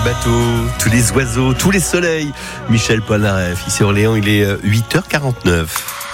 bateaux, tous les oiseaux, tous les soleils. Michel Polnareff, ici Orléans, il est 8h49.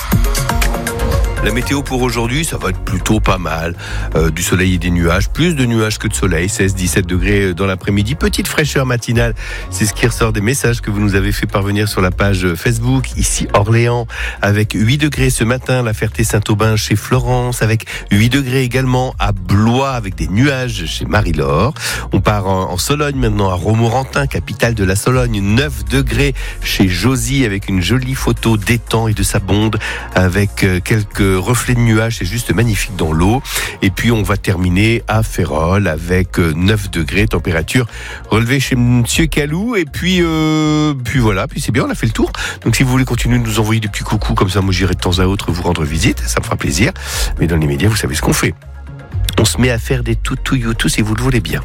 La météo pour aujourd'hui, ça va être plutôt pas mal. Du soleil et des nuages, plus de nuages que de soleil, 16-17 degrés dans l'après-midi. Petite fraîcheur matinale, c'est ce qui ressort des messages que vous nous avez fait parvenir sur la page Facebook. Ici Orléans, avec 8 degrés ce matin, la Ferté-Saint-Aubin chez Florence, avec 8 degrés également à Blois, avec des nuages chez Marie-Laure. On part en Sologne maintenant, à Romorantin, capitale de la Sologne, 9 degrés chez Josy, avec une jolie photo d'étang et de sa bonde, avec quelques reflets de nuages, c'est juste magnifique dans l'eau. Et puis on va terminer à Férolles avec 9 degrés, température relevée chez Monsieur Calou. Et puis voilà, puis c'est bien, on a fait le tour. Donc si vous voulez continuer de nous envoyer des petits coucous, comme ça moi j'irai de temps à autre vous rendre visite, ça me fera plaisir. Mais dans les médias, vous savez ce qu'on fait. On se met à faire des toutouilloutou si vous le voulez bien.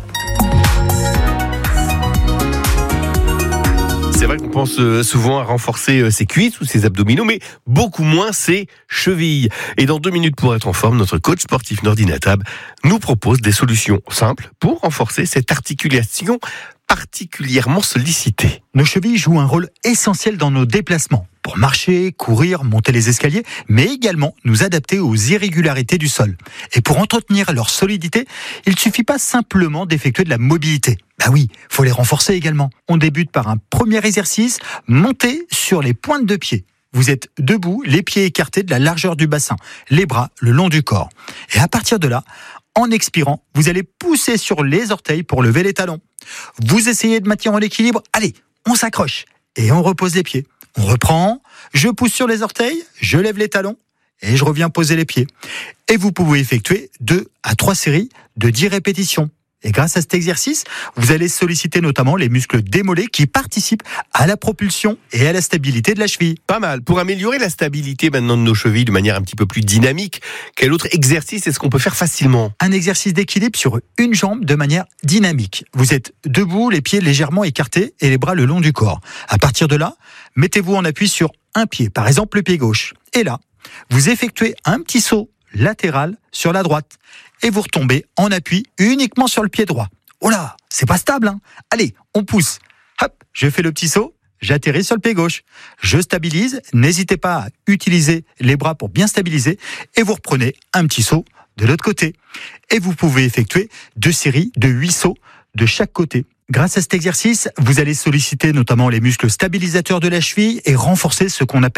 C'est vrai qu'on pense souvent à renforcer ses cuisses ou ses abdominaux, mais beaucoup moins ses chevilles. Et dans 2 minutes pour être en forme, notre coach sportif Nordine Tab nous propose des solutions simples pour renforcer cette articulation particulièrement sollicitée. Nos chevilles jouent un rôle essentiel dans nos déplacements, pour marcher, courir, monter les escaliers, mais également nous adapter aux irrégularités du sol. Et pour entretenir leur solidité, il ne suffit pas simplement d'effectuer de la mobilité. Bah oui, faut les renforcer également. On débute par un premier exercice, monter sur les pointes de pied. Vous êtes debout, les pieds écartés de la largeur du bassin, les bras le long du corps. Et à partir de là, en expirant, vous allez pousser sur les orteils pour lever les talons. Vous essayez de maintenir l'équilibre. Allez, on s'accroche et on repose les pieds. On reprend, je pousse sur les orteils, je lève les talons et je reviens poser les pieds. Et vous pouvez effectuer 2 à 3 séries de 10 répétitions. Et grâce à cet exercice, vous allez solliciter notamment les muscles des mollets qui participent à la propulsion et à la stabilité de la cheville. Pas mal. Pour améliorer la stabilité maintenant de nos chevilles de manière un petit peu plus dynamique, quel autre exercice est-ce qu'on peut faire facilement ? Un exercice d'équilibre sur une jambe de manière dynamique. Vous êtes debout, les pieds légèrement écartés et les bras le long du corps. À partir de là, mettez-vous en appui sur un pied, par exemple le pied gauche. Et là, vous effectuez un petit saut latéral sur la droite. Et vous retombez en appui uniquement sur le pied droit. Oh là, c'est pas stable, hein ? Allez, on pousse. Hop, je fais le petit saut, j'atterris sur le pied gauche. Je stabilise, n'hésitez pas à utiliser les bras pour bien stabiliser. Et vous reprenez un petit saut de l'autre côté. Et vous pouvez effectuer 2 séries de 8 sauts de chaque côté. Grâce à cet exercice, vous allez solliciter notamment les muscles stabilisateurs de la cheville et renforcer ce qu'on appelle